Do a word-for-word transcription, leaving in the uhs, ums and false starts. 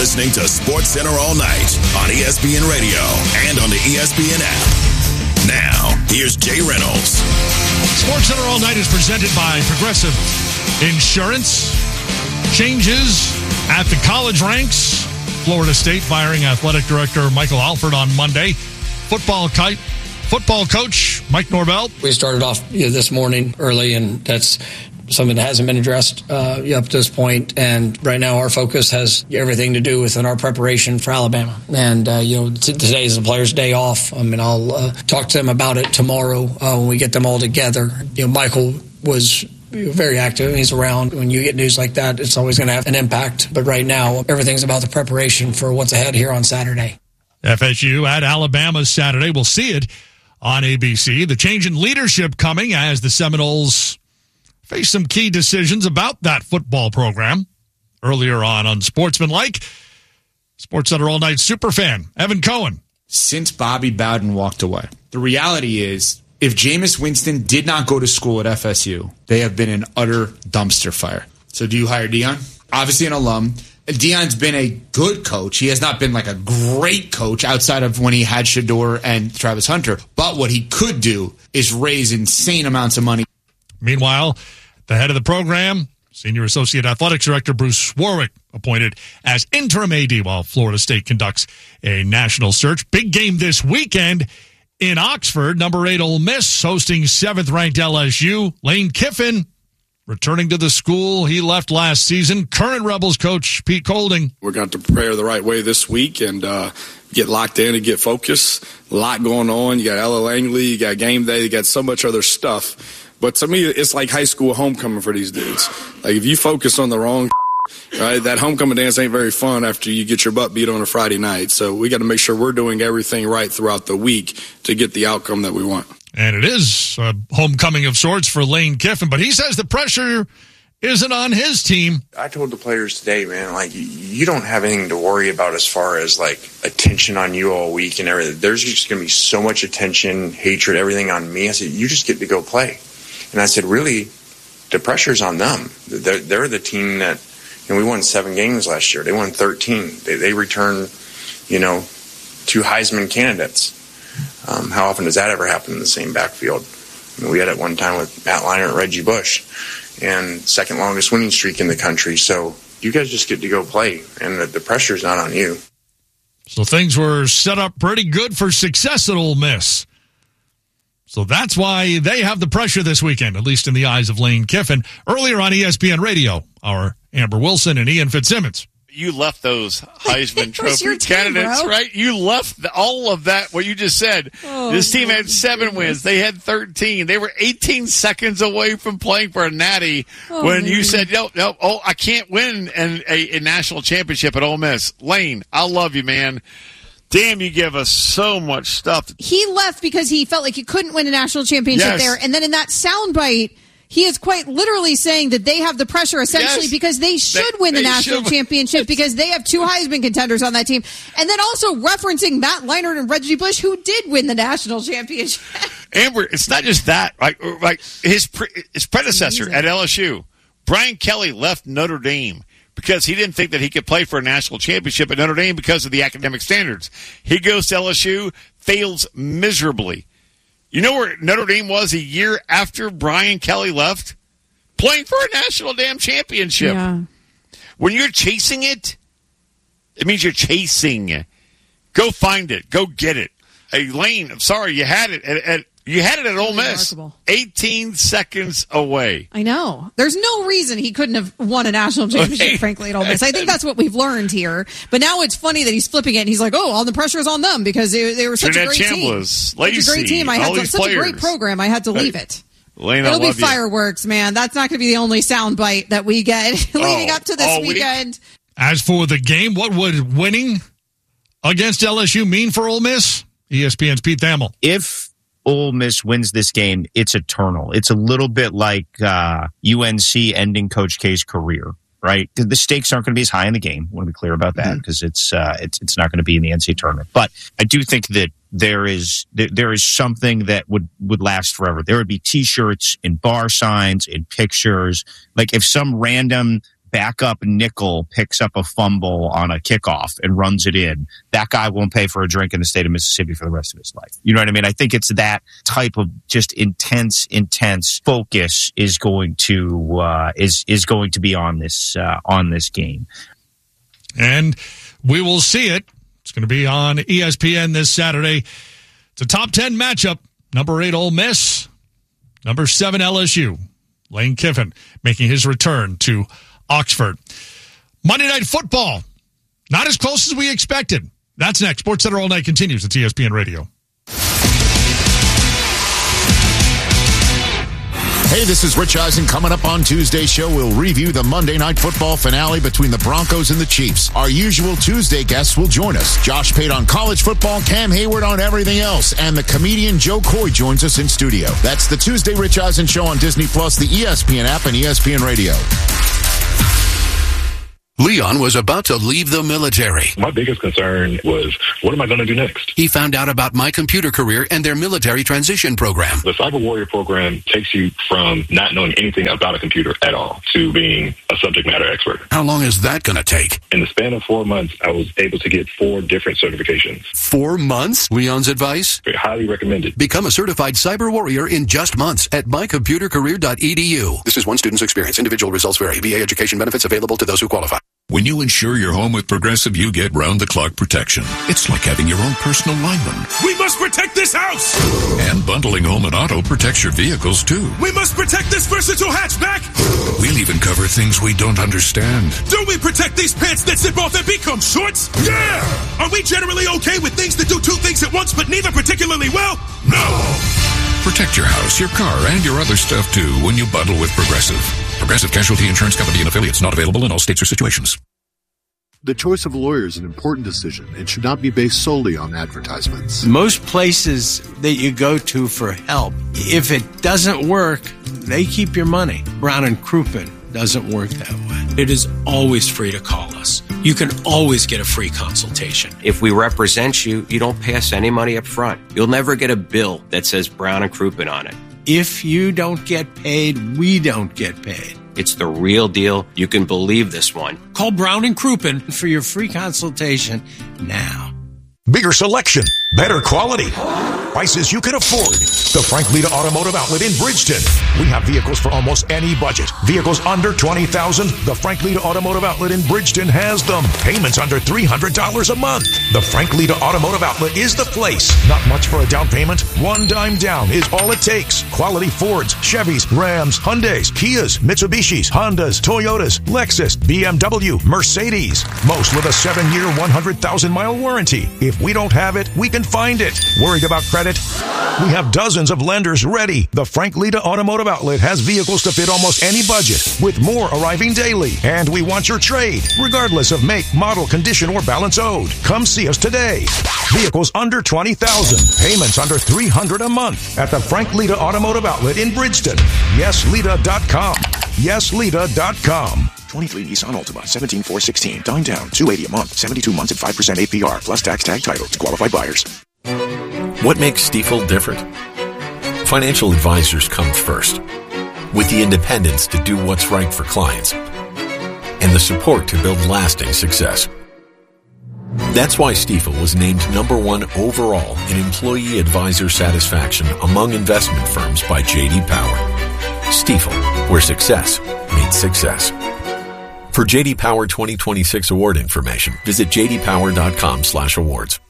listening to SportsCenter All Night on E S P N Radio and on the E S P N app. Now, here's Jay Reynolds. SportsCenter All Night is presented by Progressive Insurance. Changes at the college ranks. Florida State firing athletic director Michael Alford on Monday. Football kite. Football coach Mike Norvell. We started off you know, this morning early, and that's something that hasn't been addressed uh, up to this point. And right now our focus has everything to do with in our preparation for Alabama. And, uh, you know, t- today is the players' day off. I mean, I'll uh, talk to them about it tomorrow uh, when we get them all together. You know, Michael was very active. He's around. When you get news like that, it's always going to have an impact. But right now, everything's about the preparation for what's ahead here on Saturday. F S U at Alabama Saturday. We'll see it on A B C. The change in leadership coming as the Seminoles face some key decisions about that football program. Earlier on Unsportsmanlike, SportsCenter All Night superfan Evan Cohen. Since Bobby Bowden walked away, the reality is if Jameis Winston did not go to school at F S U, they have been an utter dumpster fire. So do you hire Deion? Obviously an alum. Deion's been a good coach. He has not been like a great coach outside of when he had Shedeur and Travis Hunter. But what he could do is raise insane amounts of money. Meanwhile, the head of the program, Senior Associate Athletics Director Bruce Warwick, appointed as interim A D while Florida State conducts a national search. Big game this weekend in Oxford. Number eight Ole Miss hosting seventh-ranked L S U. Lane Kiffin returning to the school he left last season. Current Rebels coach Pete Golding. We're going to prepare the right way this week and uh, get locked in and get focused. A lot going on. You got Ella Langley, you got game day, you got so much other stuff. But to me, it's like high school homecoming for these dudes. Like if you focus on the wrong right, that homecoming dance ain't very fun after you get your butt beat on a Friday night. So we got to make sure we're doing everything right throughout the week to get the outcome that we want. And it is a homecoming of sorts for Lane Kiffin, but he says the pressure isn't on his team. I told the players today, man, like, you don't have anything to worry about as far as, like, attention on you all week and everything. There's just going to be so much attention, hatred, everything on me. I said, you just get to go play. And I said, really, the pressure's on them. They're, they're the team that, you know, we won seven games last year. They won thirteen. They, they returned, you know, two Heisman candidates. Um, how often does that ever happen in the same backfield? I mean, we had it one time with Matt Leinart and Reggie Bush, and second longest winning streak in the country. So you guys just get to go play, and the, the pressure's not on you. So things were set up pretty good for success at Ole Miss. So that's why they have the pressure this weekend, at least in the eyes of Lane Kiffin. Earlier on E S P N Radio, our Amber Wilson and Ian Fitzsimmons. You left those Heisman Trophy team, candidates, bro. right? You left the, all of that, what you just said. Oh, this team had seven goodness. wins. They had thirteen. They were eighteen seconds away from playing for a natty oh, when man. you said, no, no, oh, I can't win an, a, a national championship at Ole Miss. Lane, I love you, man. Damn, you give us so much stuff. He left because he felt like he couldn't win a national championship Yes. there. And then in that soundbite, he is quite literally saying that they have the pressure essentially Yes. because they should They- win the they national should. championship because they have two Heisman contenders on that team. And then also referencing Matt Leinart and Reggie Bush, who did win the national championship. Amber, it's not just that. Like, like his pre, his predecessor Amazing. at L S U, Brian Kelly, left Notre Dame because he didn't think that he could play for a national championship at Notre Dame because of the academic standards. He goes to L S U, fails miserably. You know where Notre Dame was a year after Brian Kelly left? Playing for a national damn championship. Yeah. When you're chasing it, it means you're chasing. Go find it. Go get it. Hey, Lane, I'm sorry, you had it at, at you had it at Ole Miss. Remarkable. eighteen seconds away. I know. There's no reason he couldn't have won a national championship, Okay. frankly, at Ole Miss. I think that's what we've learned here. But now it's funny that he's flipping it and he's like, oh, all the pressure's on them because they, they were such Trinidad a great Chambliss, team. Such a great Lacey, team. I had all to, these such a great players. program. I had to leave Hey, it. Lane, I It'll be love you. fireworks, man. That's not going to be the only soundbite that we get leading Oh, up to this all week? weekend. As for the game, what would winning against L S U mean for Ole Miss? E S P N's Pete Thamel. If Ole Miss wins this game, it's eternal. It's a little bit like uh, U N C ending Coach K's career, right? The stakes aren't going to be as high in the game. I want to be clear about that because mm-hmm. it's uh, it's it's not going to be in the N C double A tournament. But I do think that there is there, there is something that would, would last forever. There would be T-shirts and bar signs and pictures. Like if some random backup nickel picks up a fumble on a kickoff and runs it in, that guy won't pay for a drink in the state of Mississippi for the rest of his life. You know what I mean? I think it's that type of just intense, intense focus is going to uh, is is going to be on this uh, on this game, and we will see it. It's going to be on E S P N this Saturday. It's a top ten matchup. Number eight Ole Miss, number seven L S U. Lane Kiffin making his return to Oxford. Monday Night Football, not as close as we expected. That's next. Sports Center All Night continues at E S P N Radio. Hey, this is Rich Eisen. Coming up on Tuesday's show, we'll review the Monday Night Football finale between the Broncos and the Chiefs. Our usual Tuesday guests will join us. Josh Pate on college football, Cam Hayward on everything else, and the comedian Joe Coy joins us in studio. That's the Tuesday Rich Eisen Show on Disney Plus, the E S P N app, and E S P N Radio. Leon was about to leave the military. My biggest concern was, what am I going to do next? He found out about My Computer Career and their military transition program. The Cyber Warrior program takes you from not knowing anything about a computer at all to being a subject matter expert. How long is that going to take? In the span of four months, I was able to get four different certifications. Four months? Leon's advice? Very highly recommended. Become a certified Cyber Warrior in just months at my computer career dot e d u. This is one student's experience. Individual results vary. V A education benefits available to those who qualify. When you insure your home with Progressive, you get round-the-clock protection. It's like having your own personal lineman. We must protect this house! And bundling home and auto protects your vehicles, too. We must protect this versatile hatchback! We'll even cover things we don't understand. Do we protect these pants that zip off and become shorts? Yeah! Are we generally okay with things that do two things at once, but neither particularly well? No! Protect your house, your car, and your other stuff, too, when you bundle with Progressive. Progressive Casualty Insurance Company and affiliates, not available in all states or situations. The choice of lawyer is an important decision and should not be based solely on advertisements. Most places that you go to for help, if it doesn't work, they keep your money. Brown and Crouppen doesn't work that way. It is always free to call us. You can always get a free consultation. If we represent you, you don't pay us any money up front. You'll never get a bill that says Brown and Crouppen on it. If you don't get paid, we don't get paid. It's the real deal. You can believe this one. Call Brown and Crouppen for your free consultation now. Bigger selection, better quality, prices you can afford. The Frank Lita Automotive Outlet in Bridgeton. We have vehicles for almost any budget. Vehicles under twenty thousand dollars. The Frank Lita Automotive Outlet in Bridgeton has them. Payments under three hundred dollars a month. The Frank Lita Automotive Outlet is the place. Not much for a down payment. One dime down is all it takes. Quality Fords, Chevys, Rams, Hyundais, Kias, Mitsubishis, Hondas, Toyotas, Lexus, B M W, Mercedes. Most with a seven-year, one hundred thousand mile warranty. If we don't have it, we can find it. Worried about credit? We have dozens of lenders ready. The Frank Lita Automotive Outlet has vehicles to fit almost any budget, with more arriving daily. And we want your trade, regardless of make, model, condition, or balance owed. Come see us today. Vehicles under twenty thousand dollars. Payments under three hundred dollars a month at the Frank Lita Automotive Outlet in Bridgeton. yes lita dot com. yes lita dot com. twenty-three Nissan Altima, seventeen four sixteen. Dime down, two hundred eighty dollars a month, seventy-two months at five percent A P R, plus tax tag title to qualified buyers. What makes Stifel different? Financial advisors come first, with the independence to do what's right for clients, and the support to build lasting success. That's why Stifel was named number one overall in employee advisor satisfaction among investment firms by J D Power. Stifel, where success meets success. For J D Power twenty twenty-six award information, visit j d power dot com slash awards.